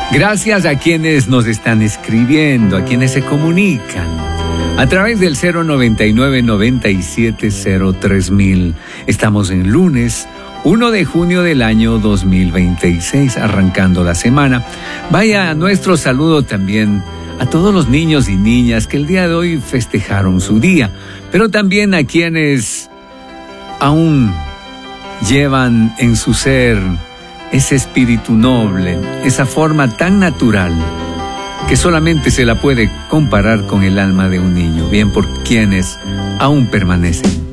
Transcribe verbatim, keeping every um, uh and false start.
Gracias a quienes nos están escribiendo, a quienes se comunican a través del cero noventa y nueve, noventa y siete, cero tres mil. Estamos en lunes uno de junio del año dos mil veintiséis, arrancando la semana. Vaya nuestro saludo también a todos los niños y niñas que el día de hoy festejaron su día, pero también a quienes aún llevan en su ser ese espíritu noble, esa forma tan natural que solamente se la puede comparar con el alma de un niño, bien por quienes aún permanecen.